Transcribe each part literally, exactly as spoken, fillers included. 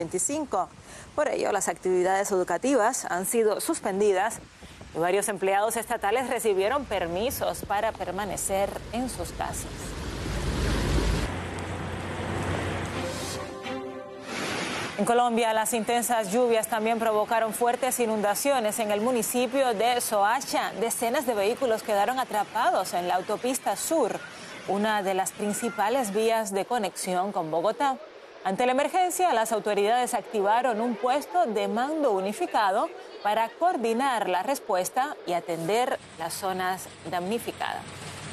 veinticinco. Por ello, las actividades educativas han sido suspendidas y varios empleados estatales recibieron permisos para permanecer en sus casas. En Colombia, las intensas lluvias también provocaron fuertes inundaciones en el municipio de Soacha. Decenas de vehículos quedaron atrapados en la autopista sur, una de las principales vías de conexión con Bogotá. Ante la emergencia, las autoridades activaron un puesto de mando unificado para coordinar la respuesta y atender las zonas damnificadas.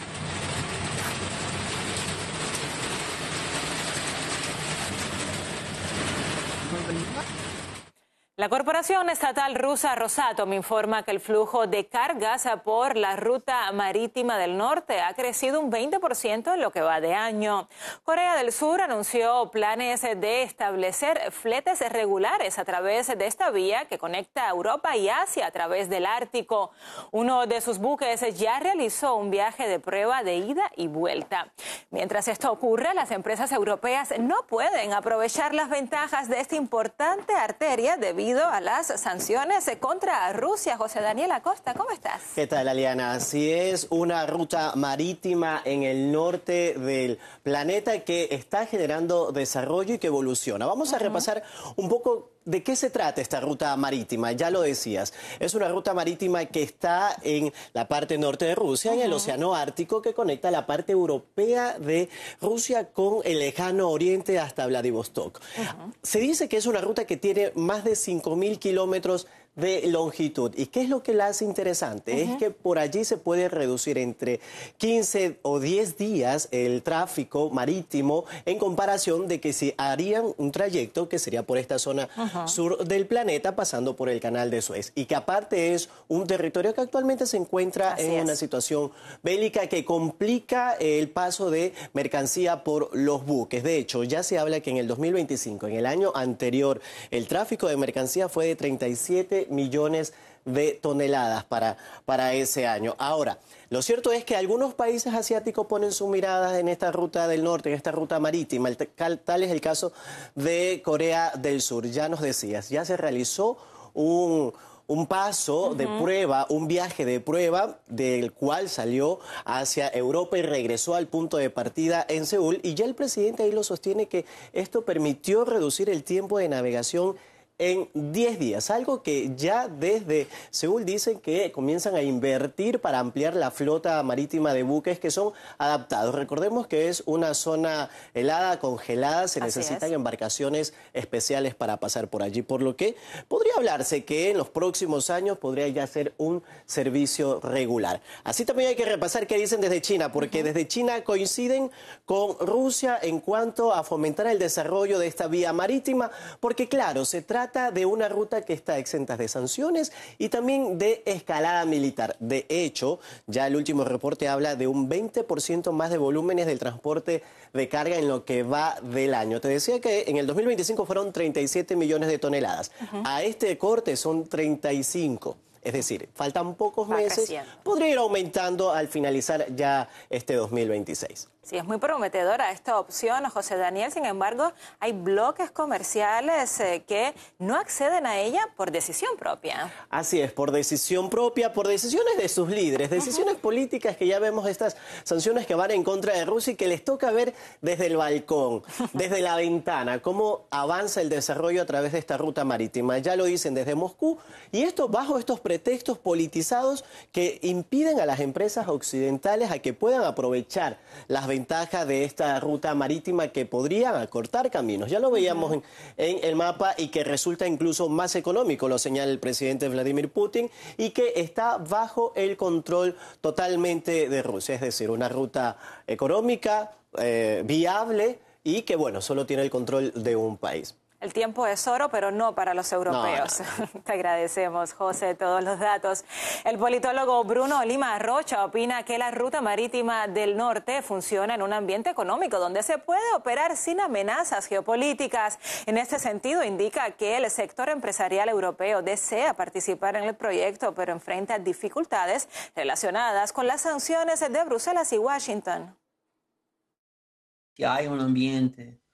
La corporación estatal rusa Rosatom informa que el flujo de cargas por la ruta marítima del norte ha crecido un veinte por ciento en lo que va de año. Corea del Sur anunció planes de establecer fletes regulares a través de esta vía que conecta Europa y Asia a través del Ártico. Uno de sus buques ya realizó un viaje de prueba de ida y vuelta. Mientras esto ocurre, las empresas europeas no pueden aprovechar las ventajas de esta importante arteria debido a las sanciones contra Rusia. José Daniel Acosta, ¿cómo estás? ¿Qué tal, Aliana? Así es, una ruta marítima en el norte del planeta que está generando desarrollo y que evoluciona. Vamos a uh-huh. repasar un poco de qué se trata esta ruta marítima. Ya lo decías, es una ruta marítima que está en la parte norte de Rusia, uh-huh. en el Océano Ártico, que conecta la parte europea de Rusia con el lejano oriente hasta Vladivostok. Uh-huh. Se dice que es una ruta que tiene más de cinco mil kilómetros de longitud. ¿Y qué es lo que la hace interesante? Uh-huh. Es que por allí se puede reducir entre quince o diez días el tráfico marítimo en comparación de que si harían un trayecto que sería por esta zona uh-huh. sur del planeta pasando por el canal de Suez. Y que aparte es un territorio que actualmente se encuentra Así en es. una situación bélica que complica el paso de mercancía por los buques. De hecho, ya se habla que en el dos mil veinticinco, en el año anterior, el tráfico de mercancía fue de treinta y siete millones de toneladas para, para ese año. Ahora, lo cierto es que algunos países asiáticos ponen su mirada en esta ruta del norte, en esta ruta marítima. El, tal es el caso de Corea del Sur. Ya nos decías, ya se realizó un... un paso uh-huh. de prueba, un viaje de prueba del cual salió hacia Europa y regresó al punto de partida en Seúl. Y ya el presidente ahí lo sostiene que esto permitió reducir el tiempo de navegación en diez días, algo que ya desde Seúl dicen que comienzan a invertir para ampliar la flota marítima de buques que son adaptados. Recordemos que es una zona helada, congelada, se Así necesitan es. embarcaciones especiales para pasar por allí, por lo que podría hablarse que en los próximos años podría ya ser un servicio regular. Así también hay que repasar qué dicen desde China, porque uh-huh. desde China coinciden con Rusia en cuanto a fomentar el desarrollo de esta vía marítima, porque claro, se trata de una ruta que está exenta de sanciones y también de escalada militar. De hecho, ya el último reporte habla de un veinte por ciento más de volúmenes del transporte de carga en lo que va del año. Te decía que en el dos mil veinticinco fueron treinta y siete millones de toneladas. Uh-huh. A este corte son treinta y cinco. Es decir, faltan pocos Va meses, creciendo. Podría ir aumentando al finalizar ya este dos mil veintiséis. Sí, es muy prometedora esta opción, José Daniel. Sin embargo, hay bloques comerciales eh, que no acceden a ella por decisión propia. Así es, por decisión propia, por decisiones de sus líderes, decisiones uh-huh. políticas que ya vemos estas sanciones que van en contra de Rusia y que les toca ver desde el balcón, desde la ventana, cómo avanza el desarrollo a través de esta ruta marítima. Ya lo dicen desde Moscú y esto bajo estos pretextos politizados que impiden a las empresas occidentales a que puedan aprovechar las ventajas de esta ruta marítima que podrían acortar caminos. Ya lo veíamos uh-huh. en, en el mapa y que resulta incluso más económico, lo señala el presidente Vladimir Putin, y que está bajo el control totalmente de Rusia. Es decir, una ruta económica, eh, viable y que, bueno, solo tiene el control de un país. El tiempo es oro, pero no para los europeos. No, no. Te agradecemos, José, todos los datos. El politólogo Bruno Lima Rocha opina que la ruta marítima del norte funciona en un ambiente económico donde se puede operar sin amenazas geopolíticas. En este sentido, indica que el sector empresarial europeo desea participar en el proyecto, pero enfrenta dificultades relacionadas con las sanciones de Bruselas y Washington. Que hay un ambiente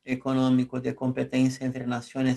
económico de competencia entre naciones